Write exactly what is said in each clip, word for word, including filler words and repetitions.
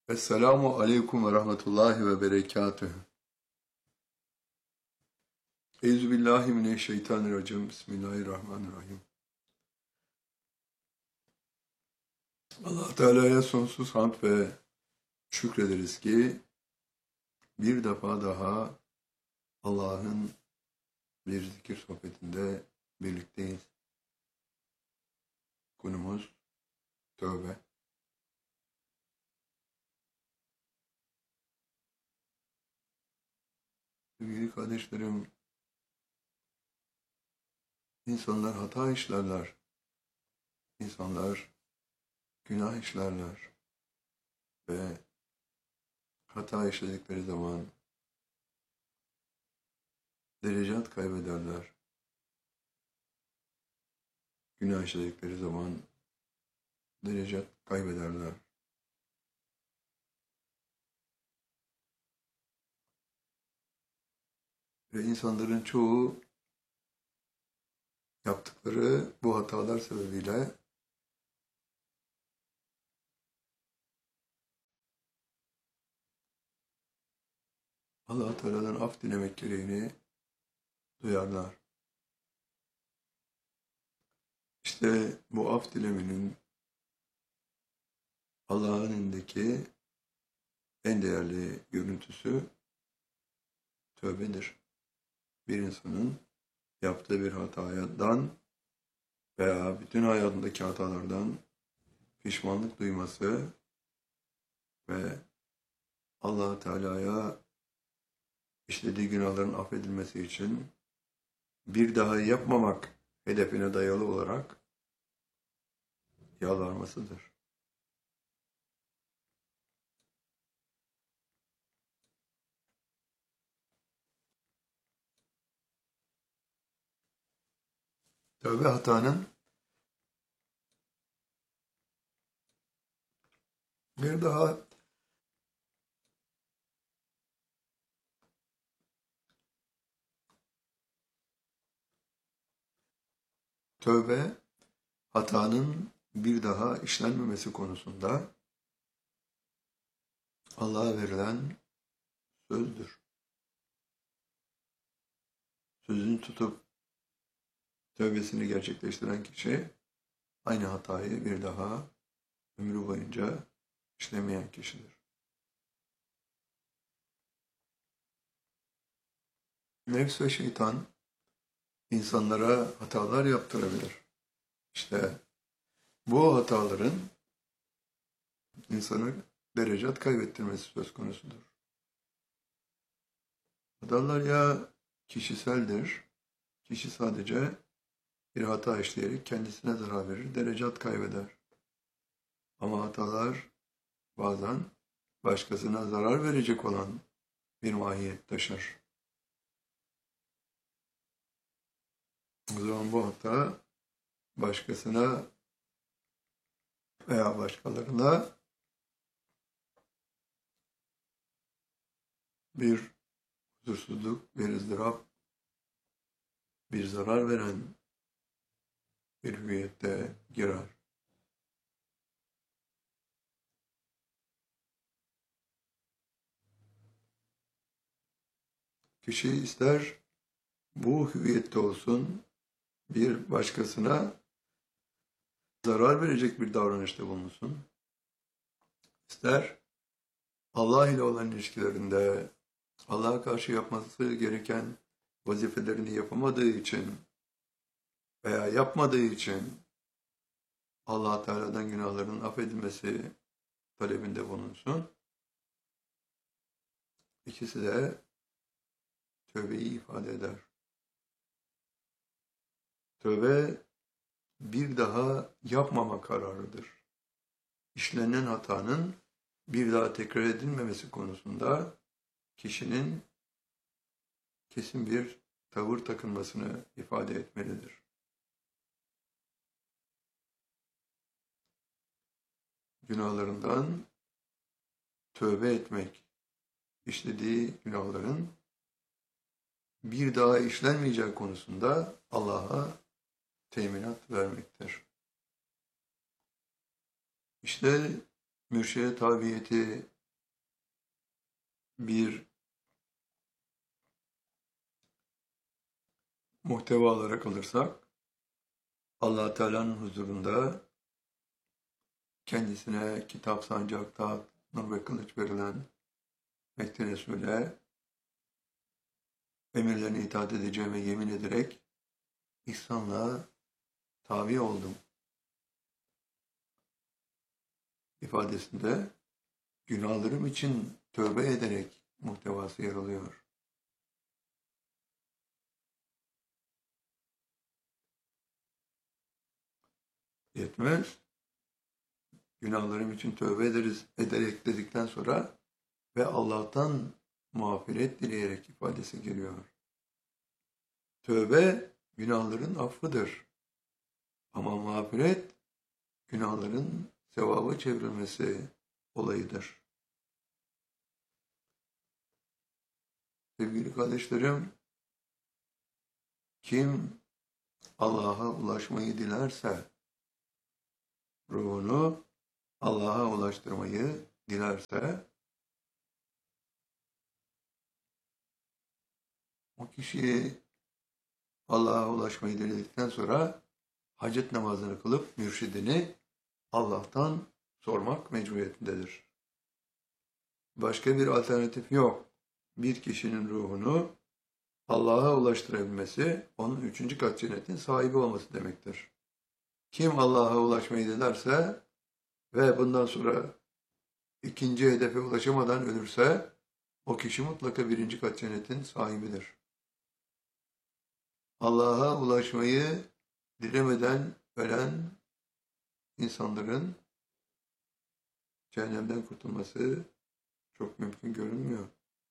Esselamu aleyküm ve rahmetullahi ve berekatühü. Euzubillahimineşşeytanirracim. Bismillahirrahmanirrahim. Allah Teala'ya sonsuz hamd ve şükrederiz ki bir defa daha Allah'ın bir zikir sohbetinde birlikteyiz. Konumuz tövbe. Sevgili kardeşlerim, insanlar hata işlerler. İnsanlar günah işlerler. Ve hata işledikleri zaman derecat kaybederler. Günah işledikleri zaman derecat kaybederler. Ve insanların çoğu yaptıkları bu hatalar sebebiyle Allah Teala'dan af dilemek gereğini duyarlar. İşte bu af dilemenin Allah'ın indeki en değerli görüntüsü tövbedir. Bir insanın yaptığı bir hatadan veya bütün hayatındaki hatalardan pişmanlık duyması ve Allah Teala'ya işlediği günahların affedilmesi için bir daha yapmamak hedefine dayalı olarak yalvarmasıdır. Tövbe hatanın bir daha tövbe hatanın bir daha işlenmemesi konusunda Allah'a verilen sözdür. Sözünü tutup tövbesini gerçekleştiren kişi aynı hatayı bir daha ömrü boyunca işlemeyen kişidir. Nefs ve şeytan insanlara hatalar yaptırabilir. İşte bu hataların insanı derecat kaybettirmesi söz konusudur. Hatalar ya kişiseldir, kişi sadece bir hata işleyerek kendisine zarar verir, derecat kaybeder. Ama hatalar bazen başkasına zarar verecek olan bir mahiyet taşır. O zaman bu hata başkasına veya başkalarına bir huzursuzluk, bir ızdırap, bir zarar veren bir hüviyette girer. Kişi ister bu hüviyette olsun, bir başkasına zarar verecek bir davranışta bulunsun. İster Allah ile olan ilişkilerinde Allah'a karşı yapması gereken vazifelerini yapamadığı için veya yapmadığı için Allah Teala'dan günahlarının affedilmesi talebinde bulunsun. İkisi de tövbeyi ifade eder. Tövbe bir daha yapmama kararıdır. İşlenen hatanın bir daha tekrar edilmemesi konusunda kişinin kesin bir tavır takınmasını ifade etmelidir. Günahlarından tövbe etmek, işlediği günahların bir daha işlenmeyeceği konusunda Allah'a teminat vermektir. İşte mürşide tabiyeti bir muhteva olarak alırsak, Allah Teala'nın huzurunda kendisine kitap, sancak, taht, nur ve kılıç verilen Mehdi Resul'e emirlerine itaat edeceğime yemin ederek ihsanla tabi oldum ifadesinde günahlarım için tövbe ederek muhtevası yer alıyor. Yetmez. Günahlarım için tövbe ederiz, ederek dedikten sonra ve Allah'tan mağfiret dileyerek ifadesi geliyor. Tövbe günahların affıdır. Ama mağfiret günahların sevaba çevrilmesi olayıdır. Sevgili kardeşlerim, kim Allah'a ulaşmayı dilerse, ruhunu Allah'a ulaştırmayı dilerse, o kişi Allah'a ulaşmayı diledikten sonra hacet namazını kılıp mürşidini Allah'tan sormak mecburiyetindedir. Başka bir alternatif yok. Bir kişinin ruhunu Allah'a ulaştırabilmesi, onun üçüncü kat cennetin sahibi olması demektir. Kim Allah'a ulaşmayı dilerse ve bundan sonra ikinci hedefe ulaşamadan ölürse, o kişi mutlaka birinci kat cennetin sahibidir. Allah'a ulaşmayı dilemeden ölen insanların cehennemden kurtulması çok mümkün görünmüyor.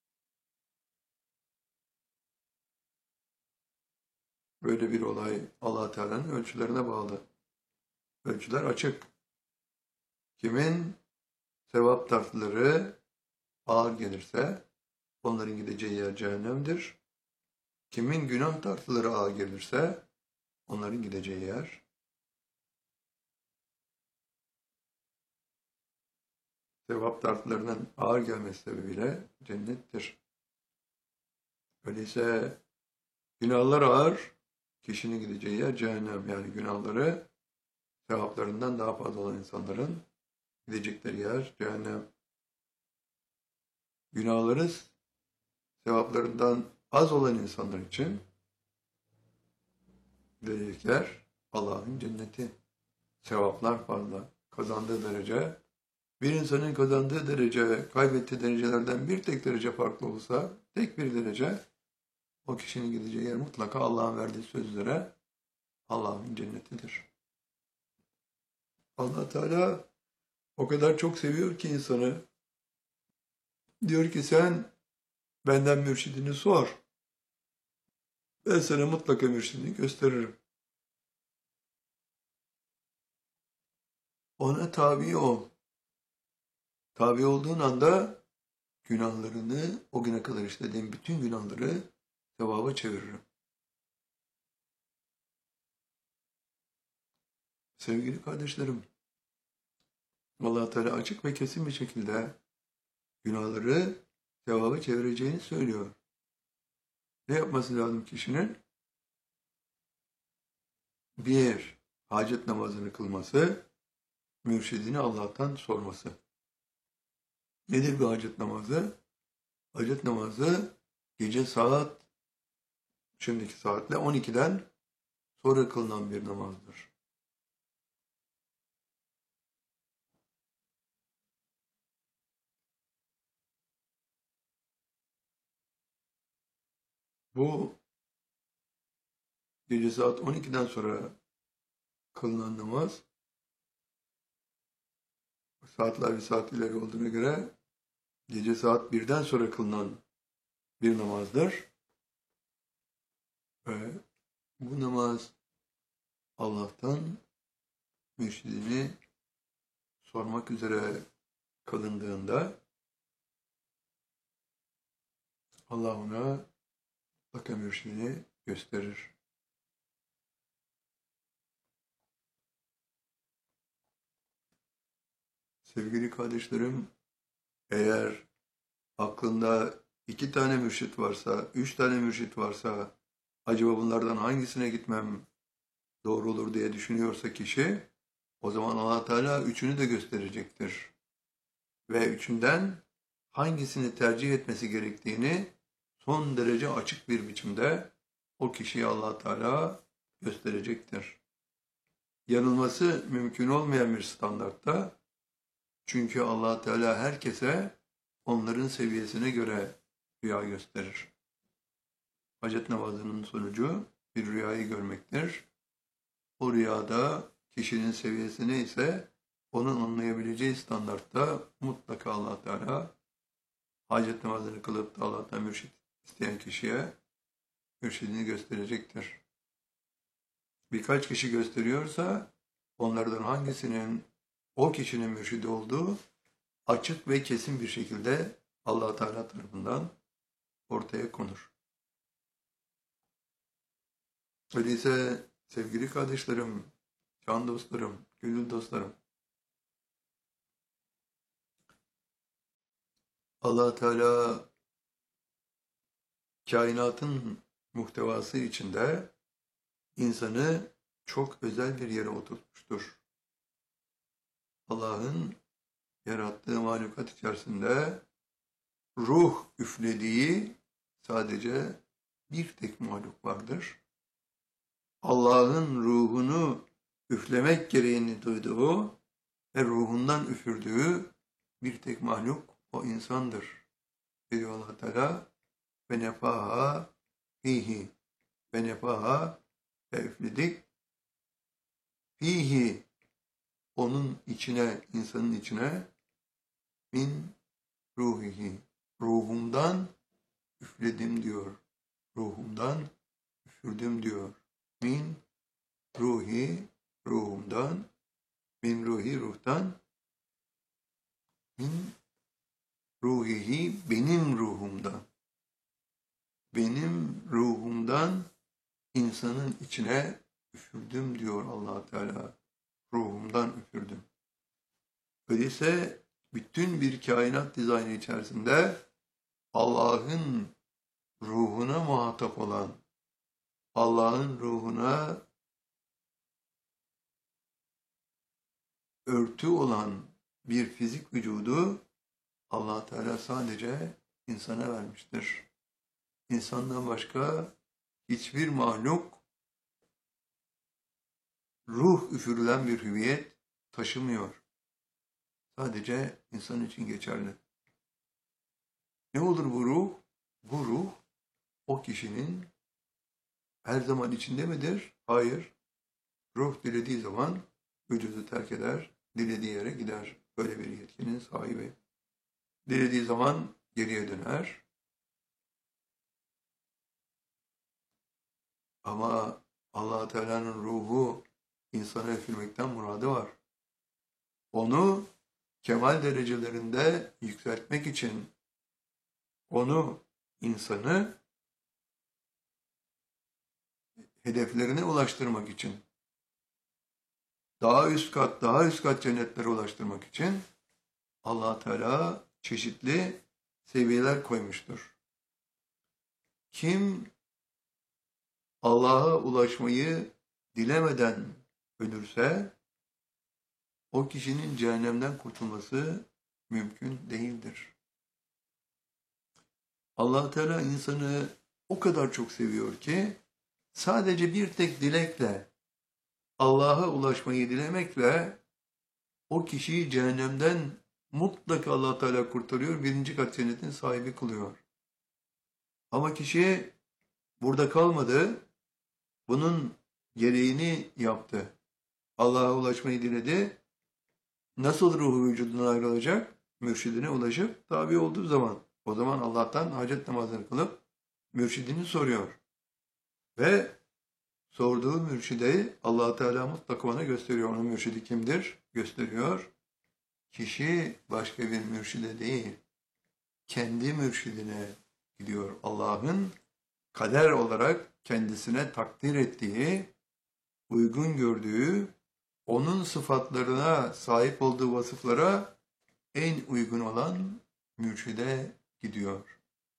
Böyle bir olay Allah Teala'nın ölçülerine bağlı. Ölçüler açık. Kimin sevap tartıları ağır gelirse onların gideceği yer cehennemdir. Kimin günah tartıları ağır gelirse onların gideceği yer sevap tartılarının ağır gelmesi sebebiyle cennettir. Öyleyse günahlar ağır, kişinin gideceği yer cehennem. Yani günahları sevaplarından daha fazla olan insanların gidecekleri yer cehennem. Günahları sevaplarından az olan insanlar için gidecek yer Allah'ın cenneti. Sevaplar fazla. Kazandığı derece, bir insanın kazandığı derece, kaybettiği derecelerden bir tek derece farklı olsa, tek bir derece, o kişinin gideceği yer mutlaka Allah'ın verdiği sözlere Allah'ın cennetidir. Allah Teala o kadar çok seviyor ki insanı. Diyor ki sen benden mürşidini sor. Ben sana mutlaka mürşidini gösteririm. Ona tabi ol. Tabi olduğun anda günahlarını, o güne kadar işlediğin bütün günahları sevaba çeviririm. Sevgili kardeşlerim, Allah Teala açık ve kesin bir şekilde günahları sevaba çevireceğini söylüyor. Ne yapması lazım kişinin? Bir, hacet namazını kılması, mürşidini Allah'tan sorması. Nedir bu hacet namazı? Hacet namazı gece saat, şimdiki saatle on ikiden sonra kılınan bir namazdır. Bu gece saat on ikiden sonra kılınan namaz, saatler bir saat ileri olduğuna göre gece saat birden sonra kılınan bir namazdır. Ve bu namaz Allah'tan mürşidini sormak üzere kılındığında Allah ona mutlaka mürşidini gösterir. Sevgili kardeşlerim, eğer aklında iki tane mürşit varsa, üç tane mürşit varsa, acaba bunlardan hangisine gitmem doğru olur diye düşünüyorsa kişi, o zaman Allah Teala üçünü de gösterecektir. Ve üçünden hangisini tercih etmesi gerektiğini son derece açık bir biçimde o kişiye Allah Teala gösterecektir. Yanılması mümkün olmayan bir standartta, çünkü Allah Teala herkese onların seviyesine göre rüya gösterir. Hacet namazının sonucu bir rüyayı görmektir. O rüyada kişinin seviyesi neyse onun anlayabileceği standartta mutlaka Allah Teala hacet namazını kılıp da Allah'tan mürşit isteyen kişiye mürşidini gösterecektir. Birkaç kişi gösteriyorsa onlardan hangisinin o kişinin mürşidi olduğu açık ve kesin bir şekilde Allah Teala tarafından ortaya konur. Öyleyse sevgili kardeşlerim, can dostlarım, gönül dostlarım, Allah Teala kainatın muhtevası içinde insanı çok özel bir yere oturtmuştur. Allah'ın yarattığı mahlukat içerisinde ruh üflediği sadece bir tek mahluk vardır. Allah'ın ruhunu üflemek gereğini duyduğu ve ruhundan üfürdüğü bir tek mahluk o insandır. Diyor Allah Teala ve nefaha fihi ve nefaha ve üfledik fihi onun içine, insanın içine min ruhihi ruhumdan üfledim diyor. Ruhumdan üfürdüm diyor. Min ruhi ruhumdan min ruhi ruhtan min ruhihi benim ruhumdan benim ruhumdan insanın içine üfürdüm diyor Allah Teala. Ruhumdan üfürdüm. Öyleyse bütün bir kainat dizaynı içerisinde Allah'ın ruhuna muhatap olan, Allah'ın ruhuna örtü olan bir fizik vücudu Allah Teala sadece insana vermiştir. İnsandan başka hiçbir mahluk ruh üfürülen bir hüviyet taşımıyor. Sadece insan için geçerli. Ne olur bu ruh? Bu ruh o kişinin her zaman içinde midir? Hayır. Ruh dilediği zaman vücudu terk eder, dilediği yere gider. Böyle bir yetkinin sahibi. Dilediği zaman geriye döner. Ama Allah Teala'nın ruhu insana üfürmekten muradı var. Onu kemal derecelerinde yükseltmek için, onu, insanı hedeflerine ulaştırmak için, daha üst kat, daha üst kat cennetlere ulaştırmak için Allah Teala çeşitli seviyeler koymuştur. Kim Allah'a ulaşmayı dilemeden ölürse, o kişinin cehennemden kurtulması mümkün değildir. Allah Teala insanı o kadar çok seviyor ki, sadece bir tek dilekle, Allah'a ulaşmayı dilemekle, o kişiyi cehennemden mutlaka Allah Teala kurtarıyor, birinci kat cennetin sahibi kılıyor. Ama kişi burada kalmadı, bunun gereğini yaptı. Allah'a ulaşmayı diledi. Nasıl ruhu vücudundan ayrılacak? Mürşidine ulaşıp tabi olduğu zaman. O zaman Allah'tan hacet namazını kılıp mürşidini soruyor. Ve sorduğu mürşide Allah Teala mutlaka ona gösteriyor. Onun mürşidi kimdir? Gösteriyor. Kişi başka bir mürşide değil, kendi mürşidine gidiyor. Allah'ın kader olarak kendisine takdir ettiği, uygun gördüğü, onun sıfatlarına sahip olduğu vasıflara en uygun olan mürşide gidiyor.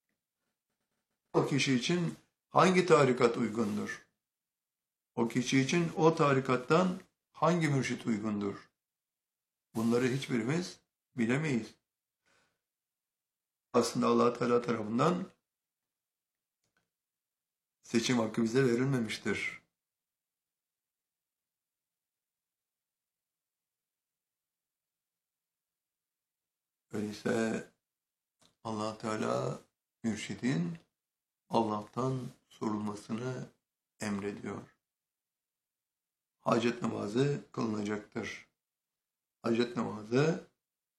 O kişi için hangi tarikat uygundur? O kişi için o tarikattan hangi mürşit uygundur? Bunları hiçbirimiz bilemeyiz. Aslında Allah Teala tarafından seçim hakkı bize verilmemiştir. Öyleyse Allah Teala mürşidin Allah'tan sorulmasını emrediyor. Hacet namazı kılınacaktır. Hacet namazı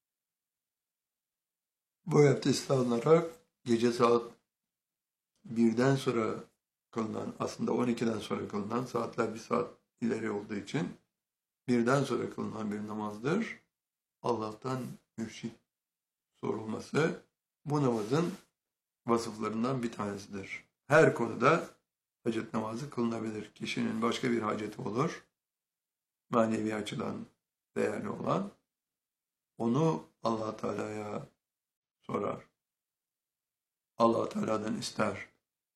bu abdest alınarak gece saat birden sonra kılınan, aslında on ikiden sonra kılınan, saatler bir saat ileri olduğu için birden sonra kılınan bir namazdır. Allah'tan mürşit sorulması bu namazın vasıflarından bir tanesidir. Her konuda hacet namazı kılınabilir. Kişinin başka bir haceti olur, manevi açıdan değerli olan, onu Allah Teala'ya sorar. Allah Teala'dan ister.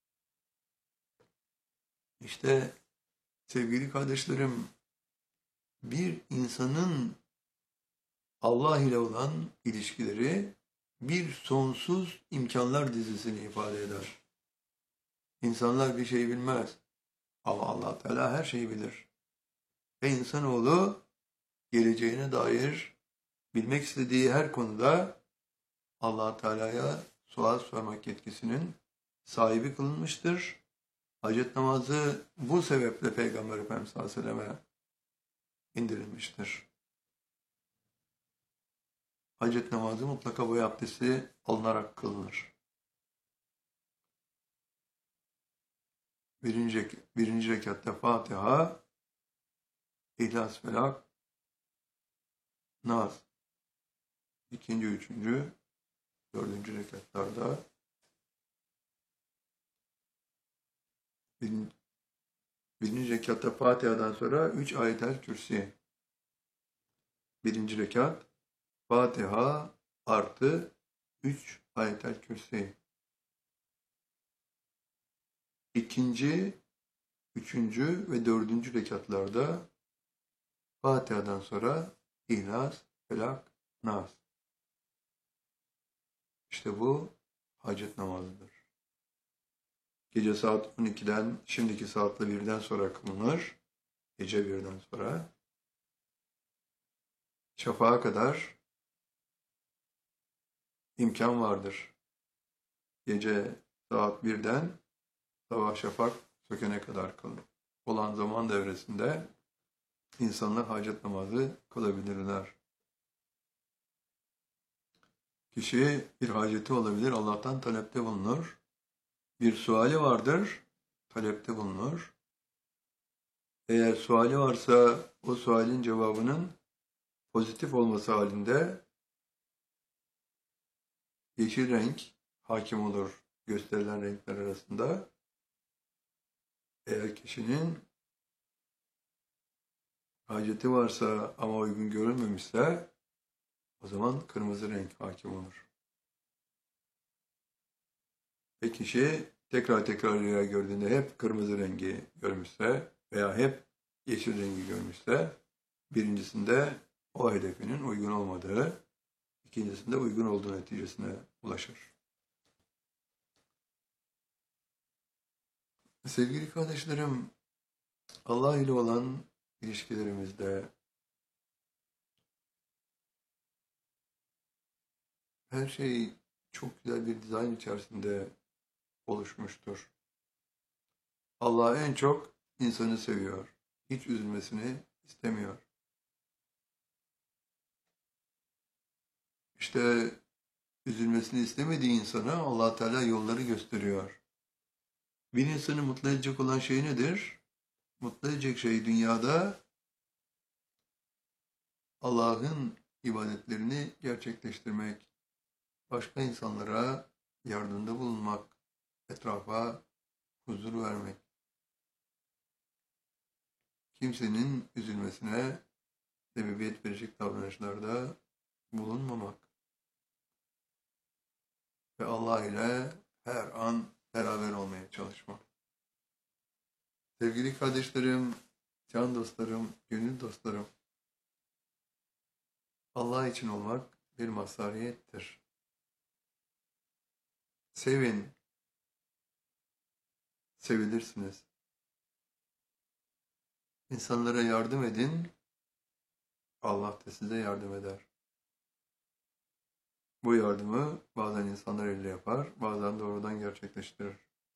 İşte sevgili kardeşlerim, bir insanın Allah ile olan ilişkileri bir sonsuz imkanlar dizisini ifade eder. İnsanlar bir şey bilmez ama Allah Teala her şeyi bilir. Ve insanoğlu geleceğine dair bilmek istediği her konuda Allah Teala'ya sual sormak yetkisinin sahibi kılınmıştır. Hacet namazı bu sebeple Peygamber Efendimiz sallallahu aleyhi ve selleme indirilmiştir. Hacet namazı mutlaka boy abdesti alınarak kılınır. Birinci, birinci rekatta Fatiha, İhlas, Felak, Nas. İkinci, üçüncü, dördüncü rekatlarda birinci, birinci rekatta Fatiha'dan sonra üç ayet-el kürsi. Birinci rekat Fatiha artı üç ayet-el kürsi. İkinci, üçüncü ve dördüncü rekatlarda Fatiha'dan sonra İhlas, Felak, Nas. İşte bu hacet namazıdır. Gece saat on ikiden şimdiki saatle birden sonra kılınır. Gece birden sonra. Şafağa kadar imkan vardır. Gece saat birden sabah şafak sökene kadar kılınır. Olan zaman devresinde insanlar hacet namazı kılabilirler. Kişi bir haceti olabilir, Allah'tan talepte bulunur. Bir suali vardır, talepte bulunur. Eğer suali varsa o sualin cevabının pozitif olması halinde yeşil renk hakim olur gösterilen renkler arasında. Eğer kişinin haceti varsa ama uygun görülmemişse o zaman kırmızı renk hakim olur. Ve kişi tekrar tekrar rüya gördüğünde hep kırmızı rengi görmüşse veya hep yeşil rengi görmüşse birincisinde o hedefinin uygun olmadığı, ikincisinde uygun olduğu neticesine ulaşır. Sevgili kardeşlerim, Allah ile olan ilişkilerimizde her şey çok güzel bir dizayn içerisinde oluşmuştur. Allah en çok insanı seviyor. Hiç üzülmesini istemiyor. İşte üzülmesini istemediği insana Allah Teala yolları gösteriyor. Bir insanı mutlu edecek olan şey nedir? Mutlu edecek şey dünyada Allah'ın ibadetlerini gerçekleştirmek, başka insanlara yardımda bulunmak, etrafa huzur vermek. Kimsenin üzülmesine sebebiyet verecek davranışlarda bulunmamak. ve Allah ile her an beraber olmaya çalışmak. Sevgili kardeşlerim, can dostlarım, gönül dostlarım, Allah için olmak bir mazhariyettir. Sevin, sevilirsiniz. İnsanlara yardım edin, Allah da size yardım eder. Bu yardımı bazen insanlar elle yapar, bazen doğrudan gerçekleştirir.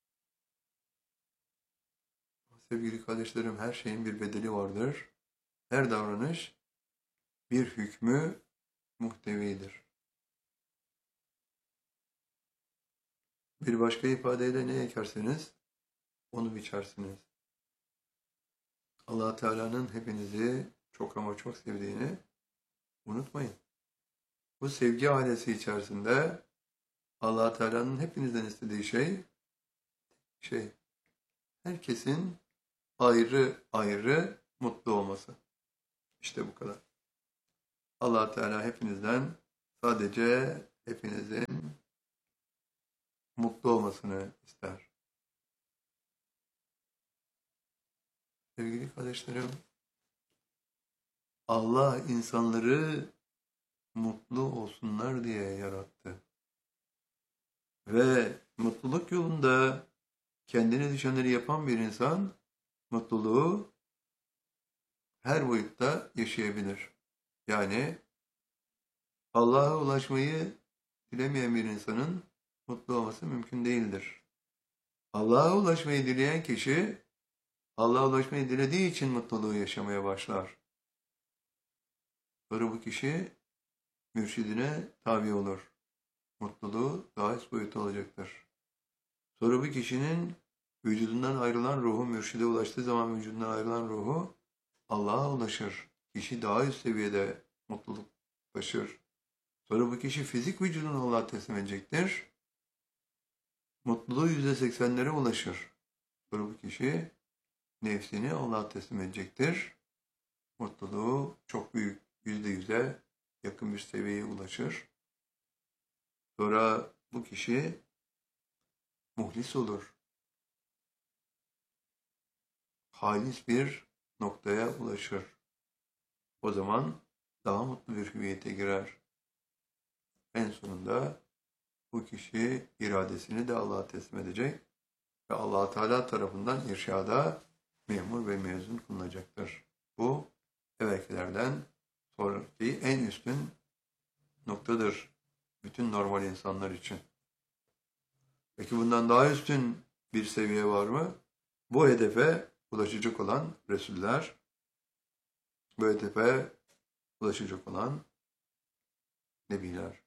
Sevgili kardeşlerim, her şeyin bir bedeli vardır. Her davranış bir hükmü muhtevidir. Bir başka ifadeyle ne ekerseniz onu biçersiniz. Allah Teala'nın hepinizi çok ama çok sevdiğini unutmayın. Bu sevgi ailesi içerisinde Allah Teala'nın hepinizden istediği şey şey herkesin ayrı ayrı mutlu olması. İşte bu kadar. Allah Teala hepinizden sadece hepinizin mutlu olmasını ister. Sevgili kardeşlerim, Allah insanları mutlu olsunlar diye yarattı. Ve mutluluk yolunda kendine düşenleri yapan bir insan mutluluğu her boyutta yaşayabilir. Yani Allah'a ulaşmayı dilemeyen bir insanın mutlu olması mümkün değildir. Allah'a ulaşmayı dileyen kişi Allah'a ulaşmayı dilediği için mutluluğu yaşamaya başlar. Sonra bu kişi mürşidine tabi olur. Mutluluğu daha üst boyutta olacaktır. Sonra bu kişinin vücudundan ayrılan ruhu, mürşide ulaştığı zaman vücudundan ayrılan ruhu Allah'a ulaşır. Kişi daha üst seviyede mutluluk taşır. Sonra bu kişi fizik vücudunu Allah'a teslim edecektir. Mutluluğu yüzde seksenlere ulaşır. Sonra bu kişi nefsini Allah'a teslim edecektir. Mutluluğu çok büyük, yüzde yüze yakın bir seviyeye ulaşır. Sonra bu kişi muhlis olur. Halis bir noktaya ulaşır. O zaman daha mutlu bir hüviyete girer. En sonunda bu kişi iradesini de Allah'a teslim edecek ve Allah Teala tarafından irşada memur ve mezun kılınacaktır. Bu evvelkilerden sonraki en üstün noktadır bütün normal insanlar için. Peki bundan daha üstün bir seviye var mı? Bu hedefe ulaşacak olan Resuller, bu hedefe ulaşacak olan Nebiler.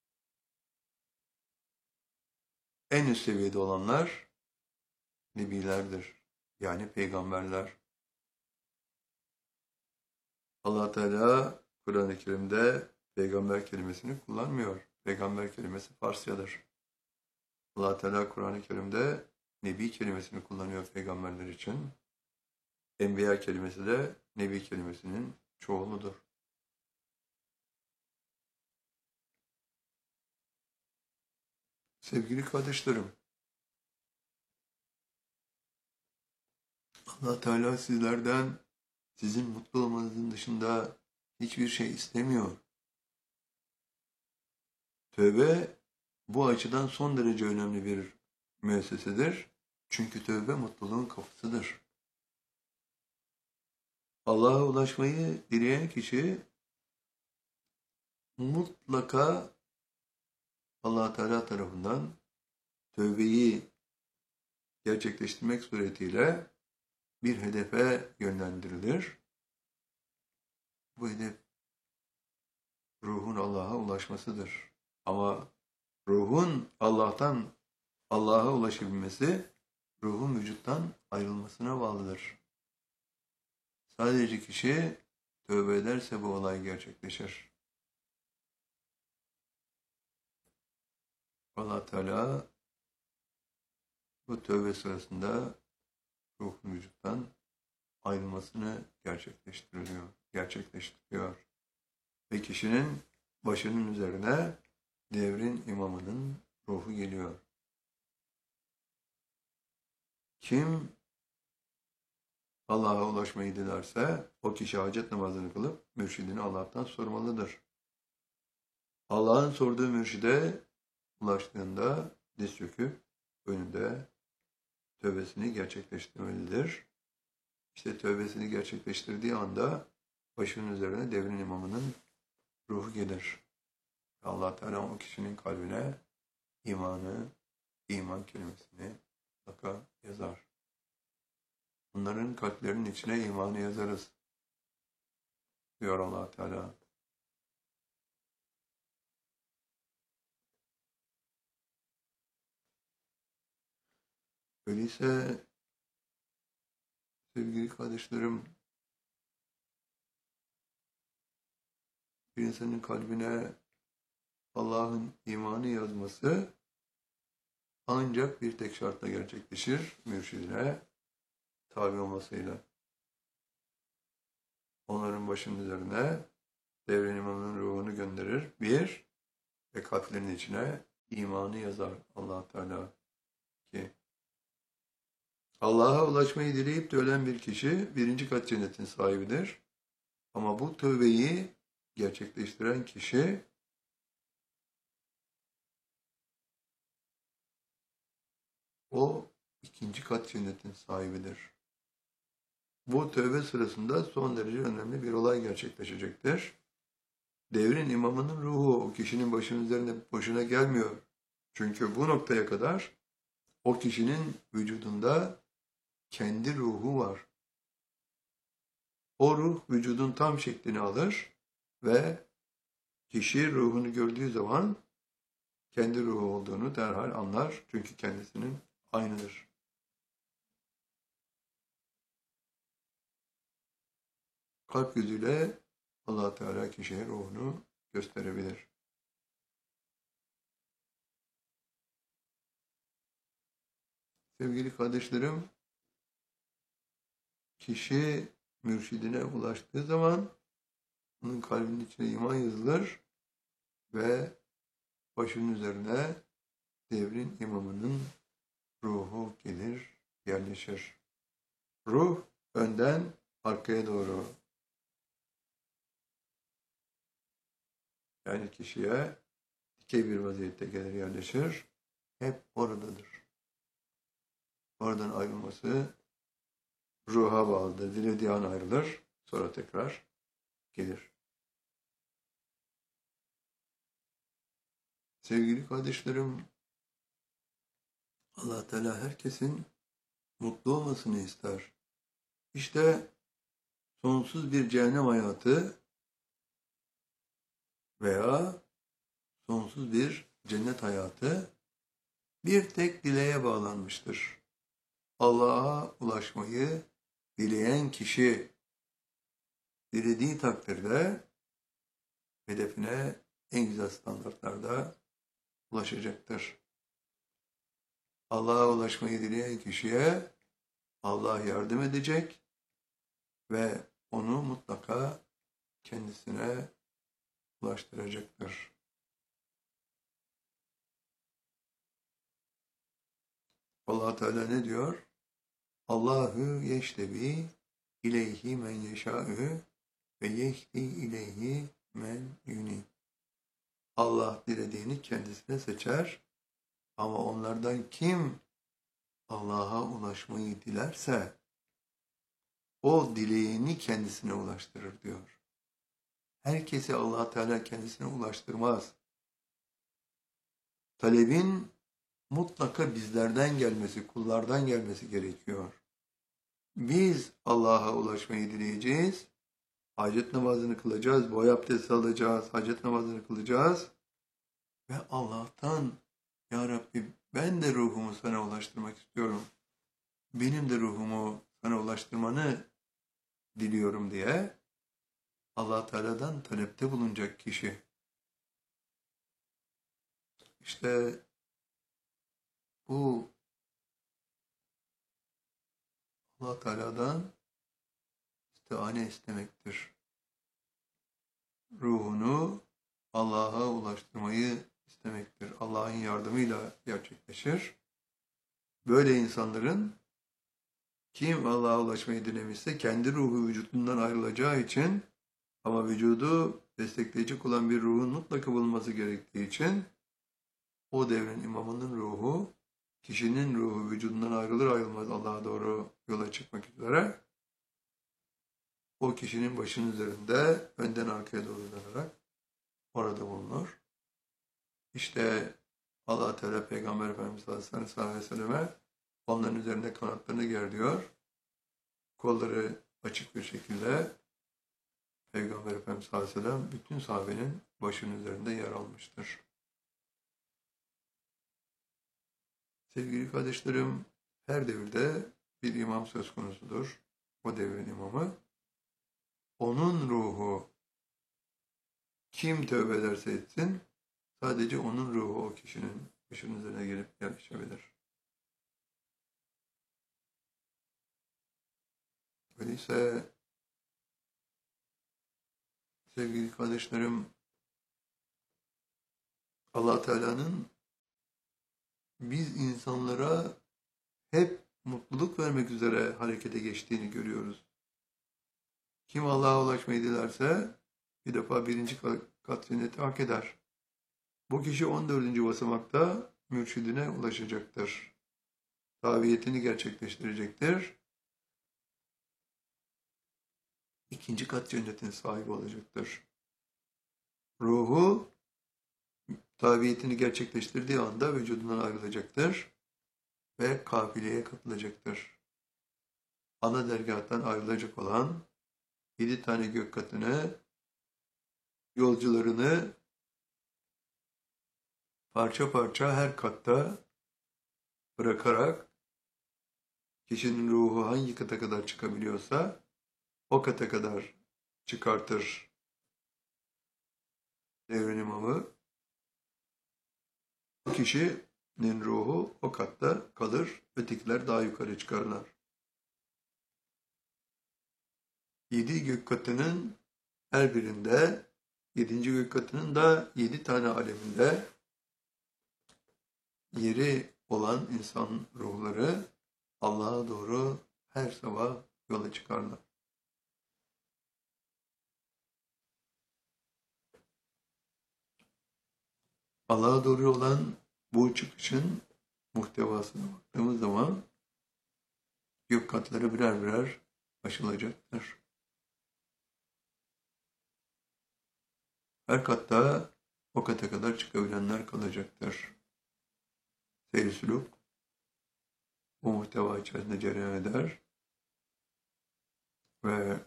En üst seviyede olanlar Nebilerdir. Yani peygamberler. Allah Teala Kur'an-ı Kerim'de peygamber kelimesini kullanmıyor. Peygamber kelimesi Farsçadır. Allah Teala Kur'an-ı Kerim'de Nebi kelimesini kullanıyor peygamberler için. Enbiya kelimesi de Nebi kelimesinin çoğuludur. Sevgili kardeşlerim, Allah Teala sizlerden sizin mutlu olmanızın dışında hiçbir şey istemiyor. Tövbe bu açıdan son derece önemli bir müessesedir. Çünkü tövbe mutluluğun kapısıdır. Allah'a ulaşmayı dileyen kişi mutlaka Allah Teala tarafından tövbeyi gerçekleştirmek suretiyle bir hedefe yönlendirilir. Bu hedef ruhun Allah'a ulaşmasıdır. Ama ruhun Allah'tan Allah'a ulaşabilmesi ruhun vücuttan ayrılmasına bağlıdır. Sadece kişi tövbe ederse bu olay gerçekleşir. Allah Teala bu tövbe sırasında ruhun vücuttan ayrılmasını gerçekleştiriyor, gerçekleştiriyor. Ve kişinin başının üzerine devrin imamının ruhu geliyor. Kim Allah'a ulaşmayı dilerse o kişi hacet namazını kılıp mürşidini Allah'tan sormalıdır. Allah'ın sorduğu mürşide ulaştığında diz çöküp önünde tövbesini gerçekleştirmelidir. İşte tövbesini gerçekleştirdiği anda başının üzerine devrin imamının ruhu gelir. Allah Teala o kişinin kalbine imanı, iman kelimesini mutlaka yazar. Onların kalplerinin içine imanı yazarız, diyor Allah Teala. Öyleyse sevgili kardeşlerim, bir insanın kalbine Allah'ın imanı yazması ancak bir tek şartla gerçekleşir, mürşidine tabi olmasıyla. Onların başının üzerine devrin imamının ruhunu gönderir. Bir, ve kalplerinin içine imanı yazar Allah Teala ki Allah'a ulaşmayı dileyip de ölen bir kişi birinci kat cennetin sahibidir. Ama bu tövbeyi gerçekleştiren kişi o ikinci kat cennetin sahibidir. Bu tövbe sırasında son derece önemli bir olay gerçekleşecektir. Devrin imamının ruhu o kişinin başının üzerine boşuna gelmiyor. Çünkü bu noktaya kadar o kişinin vücudunda kendi ruhu var. O ruh vücudun tam şeklini alır ve kişi ruhunu gördüğü zaman kendi ruhu olduğunu derhal anlar. Çünkü kendisinin aynıdır. Kalp gözüyle Allah Teala kişiye ruhunu gösterebilir. Sevgili kardeşlerim, kişi mürşidine ulaştığı zaman onun kalbinin içine iman yazılır ve başının üzerine devrin imamının ruhu gelir, yerleşir. Ruh önden arkaya doğru, yani kişiye dikey bir vaziyette gelir, yerleşir. Hep oradadır. Oradan ayrılması ruha bağlıdır. Dilediği an ayrılır. Sonra tekrar gelir. Sevgili kardeşlerim, Allah Teala herkesin mutlu olmasını ister. İşte sonsuz bir cehennem hayatı veya sonsuz bir cennet hayatı bir tek dileğe bağlanmıştır. Allah'a ulaşmayı dileyen kişi dilediği takdirde hedefine en güzel standartlarda ulaşacaktır. Allah'a ulaşmayı dileyen kişiye Allah yardım edecek ve onu mutlaka kendisine ulaştıracaktır. Allah Teala ne diyor? Allahu yeştebi ileyhi men yeşâ'ü ve yehdi ileyhi men yuni. Allah dilediğini kendisine seçer ama onlardan kim Allah'a ulaşmayı dilerse o dileğini kendisine ulaştırır diyor. Herkesi Allah Teala kendisine ulaştırmaz. Talebin mutlaka bizlerden gelmesi, kullardan gelmesi gerekiyor. Biz Allah'a ulaşmayı dileyeceğiz. Hacet namazını kılacağız, boy abdesti alacağız, hacet namazını kılacağız. Ve Allah'tan, Ya Rabbi ben de ruhumu sana ulaştırmak istiyorum. Benim de ruhumu sana ulaştırmanı diliyorum diye Allah Teala'dan talepte bulunacak kişi. İşte bu Allah Teala'dan istihane istemektir. Ruhunu Allah'a ulaştırmayı istemektir. Allah'ın yardımıyla gerçekleşir. Böyle insanların kim Allah'a ulaşmayı dilemişse kendi ruhu vücudundan ayrılacağı için ama vücudu destekleyecek olan bir ruhun mutlaka bulunması gerektiği için o devrin imamının ruhu kişinin ruhu vücudundan ayrılır ayrılmaz Allah'a doğru yola çıkmak üzere o kişinin başının üzerinde önden arkaya doğru dönerek orada bulunur. İşte Allah Teala Peygamber Efendimiz sallallahu aleyhi ve selleme onların üzerinde kanatlarını gerdiyor. Kolları açık bir şekilde Peygamber Efendimiz sallallahu aleyhi ve sellem bütün sahabenin başının üzerinde yer almıştır. Sevgili kardeşlerim, her devirde bir imam söz konusudur. O devrin imamı. Onun ruhu kim tövbe ederse etsin, sadece onun ruhu o kişinin başının üzerine gelip yerleşebilir. Öyleyse sevgili kardeşlerim, Allah Teala'nın biz insanlara hep mutluluk vermek üzere harekete geçtiğini görüyoruz. Kim Allah'a ulaşmayı dilerse bir defa birinci kat cenneti hak eder. Bu kişi on dördüncü basamakta mürşidine ulaşacaktır. Tabiyetini gerçekleştirecektir. İkinci kat cennetin sahibi olacaktır. Ruhu tabiyetini gerçekleştirdiği anda vücudundan ayrılacaktır ve kafileye katılacaktır. Ana dergâhtan ayrılacak olan yedi tane gök katını, yolcularını parça parça her katta bırakarak kişinin ruhu hangi kata kadar çıkabiliyorsa o kata kadar çıkartır devrin imamı. Bu kişinin ruhu o katta kalır, ötekiler daha yukarı çıkarlar. Yedi gök katının her birinde, yedinci gök katının da yedi tane aleminde yeri olan insan ruhları Allah'a doğru her sabah yola çıkarlar. Allah'a doğru olan bu çıkışın muhtevasına baktığımız zaman gök katları birer birer aşılacaktır. Her katta o kata kadar çıkabilenler kalacaktır. Seyr-i sülûk bu muhteva içerisinde cereyan eder ve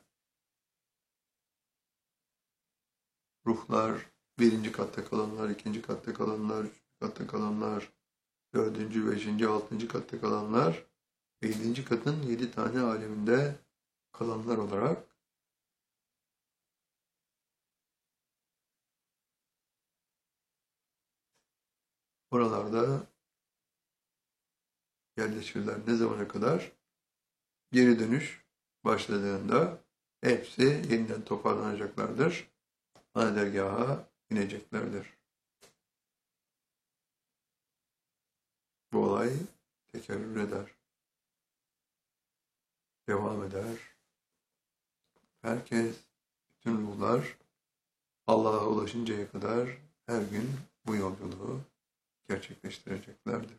ruhlar, birinci katta kalanlar, ikinci katta kalanlar, üçüncü katta kalanlar, dördüncü, beşinci, altıncı katta kalanlar ve yedinci katın yedi tane aleminde kalanlar olarak oralarda yerleşirler. Ne zamana kadar? Geri dönüş başladığında hepsi yeniden toparlanacaklardır. Ana dergaha ineceklerdir. Bu olay tekerrür eder. Devam eder. Herkes, bütün ruhlar Allah'a ulaşıncaya kadar her gün bu yolculuğu gerçekleştireceklerdir.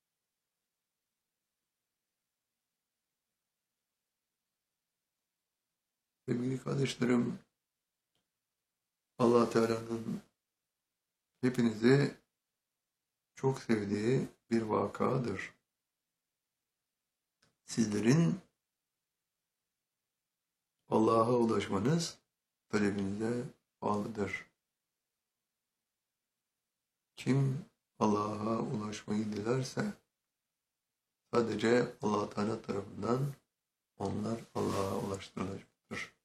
Sevgili kardeşlerim, Allah Teala'nın hepinizi çok sevdiği bir vakadır. Sizlerin Allah'a ulaşmanız talebinize bağlıdır. Kim Allah'a ulaşmayı dilerse sadece Allah Teala tarafından onlar Allah'a ulaştırılacaktır.